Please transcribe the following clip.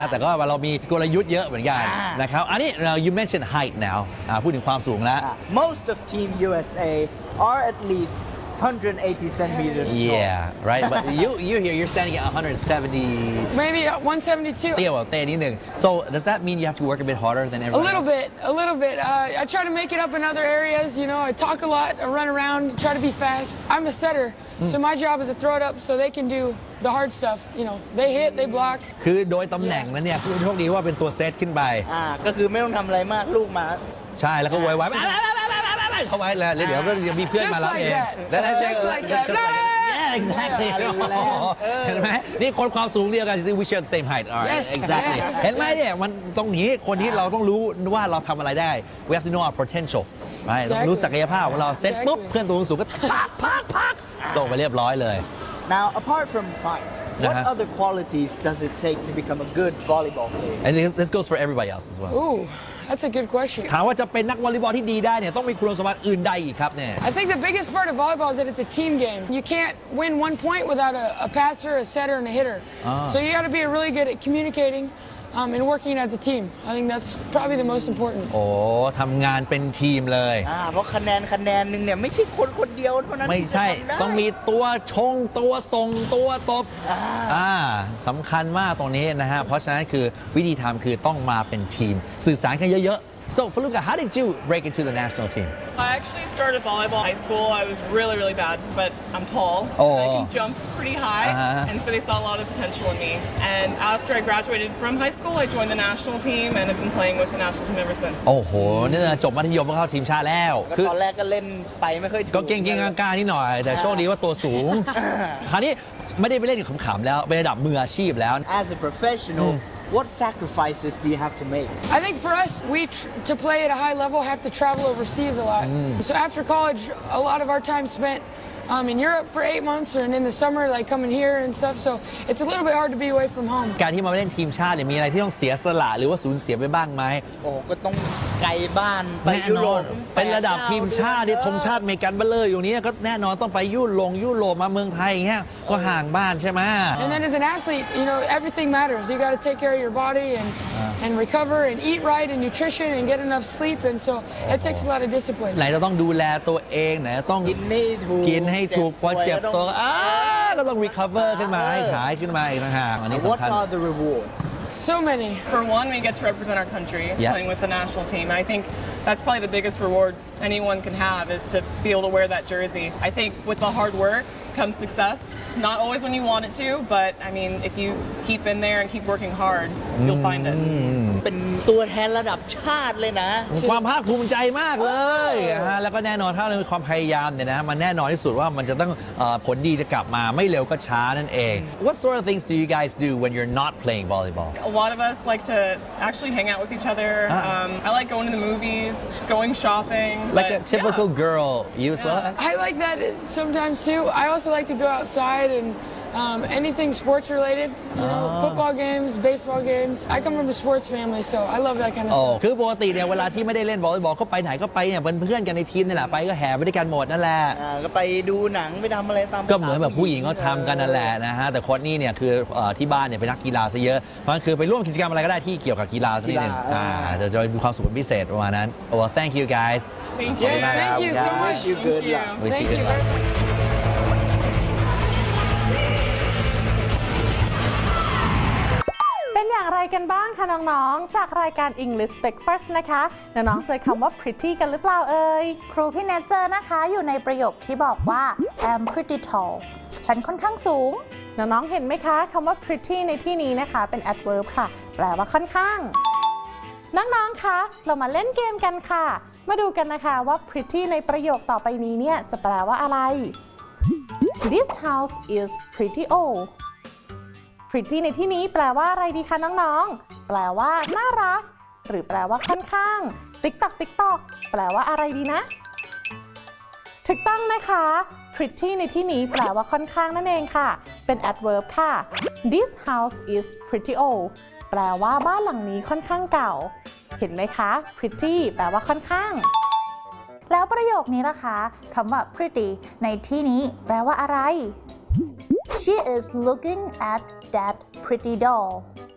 แต่ก็เรามีกลยุทธ์เยอะเหมือนกันนะครับอันนี้ you mentioned height now พูดถึงความสูงแล้ว Most of Team USA are at least 180 centimeters tall. Yeah, right. But you here, you're standing at 170. Maybe 172. เตี้ยกว่าเต้นิดนึง So does that mean you have to work a bit harder than everyone else? A little bit. I try to make it up in other areas. You know, I talk a lot, I run around, try to be fast. I'm a setter, so my job is to throw it up so they can do the hard stuff. You know, they hit, they block. คือโดยตำแหน่งนั้นเนี่ยคือโชคดีว่าเป็นตัวเซตขึ้นไปก็คือไม่ต้องทำอะไรมากลูกมาใช่แล้วก็ไวๆเข้าไว้แล้วเดี๋ยวก็จะมีเพื่อนมาแล้วเองแล้วใช่ exactly เห็นไหมนี่คนความสูงเดียวกัน we share the same height exactly เห็นไหมเนี่ยมันตรงนี้คนที่เราต้องรู้ว่าเราทำอะไรได้ we have to know our potential ต้องรู้ศักยภาพของเราเซตปุ๊บเพื่อนตัวสูงก็พักตรงไปเรียบร้อยเลย Now apart from height what other qualities does it take to become a good volleyball player and this goes for everybody else as well Ooh that's a good question ถามว่าจะเป็นนักวอลเลย์บอลที่ดีได้เนี่ยต้องมีคุณสมบัติอื่นใดอีกครับเนี่ย I think the biggest part of volleyball is that it's a team game you can't win one point without a passer a setter and a hitter so you got to be really good at communicating and working as a team I think that's probably the most important โอ้ทำงานเป็นทีมเลยเพราะคะแนนนึงเนี่ยไม่ใช่คนเดียวเท่านั้นไม่ใช่ต้องมีตัวชงตัวส่งตัวตบสำคัญมากตรงนี้นะฮะเพราะฉะนั้นคือวิธีทำคือต้องมาเป็นทีมสื่อสารกันเยอะๆ So Faluka how did you break into the national team I actually started volleyball in high school I was really bad but I'm tall I can jump pretty high and so they saw a lot of potential in me and after I graduated from high school I joined the national team and I've been playing with the national team ever since โอ้โหเนี่ยจบมัธยมก็เข้าทีมชาติแล้วคือตอนแรกก็เล่นไปไม่ค่อยถูกก็เก่งๆกล้าๆนิดหน่อยแต่โชคดีว่าตัวสูงคราวนี้ไม่ได้ไปเล่นขำๆแล้วเป็นระดับมืออาชีพแล้ว As a professional What sacrifices do you have to make? I think for us, to play at a high level, have to travel overseas a lot. So after college, a lot of our time spent in Europe for 8 months, and in the summer, like coming here and stuff. So it's a little bit hard to be away from home. การที่มาเล่นทีมชาติเนี่ยมีอะไรที่ต้องเสียสละหรือว่าสูญเสียไปบ้างไหมโอ้ก็ต้องไกลบ้านไปยุโรปเป็นระดับทีมชาติที่ธงชาติอเมริกันเบลเลอร์อยู่นี้ก็แน่นอนต้องไปยุโรปมาเมืองไทยอย่างเงี้ยก็ห่างบ้านใช่ไหม And then as an athlete, you know everything matters. You got to take care of your body and recover and eat right and nutrition and get enough sleep. And so it takes a lot of discipline. ไหนจะต้องดูแลตัวเองไหนต้องกินให้ถูกพอเจ็บตัวก็ต้อง recover ขึ้นมาให้หายขึ้นมาอีกต่างหากอันนี้สำคัญ What are the rewards? So many. For one, we get to represent our country playing with the national team. I think that's probably the biggest reward anyone can have is to be able to wear that jersey. I think with the hard work comes success. Not always when you want it to, but I mean, if you keep in there and keep working hard, you'll find it. เป็นตัวแทนระดับชาติเลยนะความภาคภูมิใจมากเลยแล้วก็แน่นอนถ้าเรามีความพยายามเนี่ยนะมันแน่นอนที่สุดว่ามันจะต้องผลดีจะกลับมาไม่เร็วก็ช้านั่นเอง What sort of things do you guys do when you're not playing volleyball? A lot of us like to actually hang out with each other. I like going to the movies, going shopping. Like a typical girl, you as well? I like that sometimes too. I also like to go outside and anything sports related, you know, football games, baseball games. I come from a sports family, so I love that kind of stuff. คือปกติเนี่ยเวลาที่ไม่ได้เล่นวอลเลย์บอลก็ไปไหนก็ไปเนี่ยเป็นเพื่อนกันในทีมนี่แหละไปก็แห่ไปด้วยกันหมดนั่นแหละก็ไปดูหนังไปทำอะไรตามก็เหมือนแบบผู้หญิงเขาทำกันนั่นแหละนะฮะแต่โค้ชนี่เนี่ยคือที่บ้านเนี่ยเป็นนักกีฬาซะเยอะเพราะฉะนั้นคือไปร่วมกิจกรรมอะไรก็ได้ที่เกี่ยวกับกีฬาซะนิดนึงจะมีความสุขเป็นพิเศษประมาณนั้น Well thank you guys Thank you Thank you so much Wish you good luck Wish you good luck เป็นอย่างไรกันบ้างคะน้องๆจากรายการ English Breakfast นะคะน้องๆเจอคำว่า pretty กันหรือเปล่าเอ่ยครูพี่เนทเจอนะคะอยู่ในประโยคที่บอกว่า I'm pretty tall ฉันค่อนข้างสูงน้องๆเห็นไหมคะคำว่า pretty ในที่นี้นะคะเป็น adverb ค่ะแปลว่าค่อนข้างน้องๆคะเรามาเล่นเกมกันค่ะมาดูกันนะคะว่า pretty ในประโยคต่อไปนี้เนี่ยจะแปลว่าอะไร This house is pretty old pretty ในที่นี้แปลว่าอะไรดีคะน้องๆแปลว่าน่ารักหรือแปลว่าค่อนข้าง TikTok แปลว่าอะไรดีนะถูกต้องนะคะ pretty ในที่นี้แปลว่าค่อนข้างนั่นเองค่ะเป็น adverb ค่ะ This house is pretty old แปลว่าบ้านหลังนี้ค่อนข้างเก่าเห็นไหมคะ pretty แปลว่าค่อนข้างแล้วประโยคนี้ล่ะคะคำว่า pretty ในที่นี้แปลว่าอะไร She is looking at that pretty doll